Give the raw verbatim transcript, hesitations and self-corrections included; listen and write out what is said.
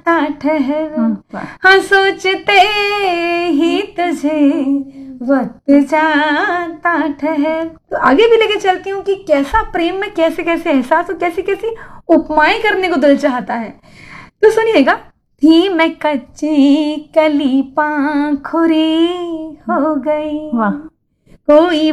जाता ठहर, हाँ सोचते ही तुझे वक्त जाता ठहर। तो आगे भी लेके चलती हूँ कि कैसा प्रेम में कैसे कैसे एहसास और कैसी कैसी उपमाएं करने को दिल चाहता है। तो सुनिएगा। थी मैं कच्ची कली पाखुरी हो गई, वाह। कोई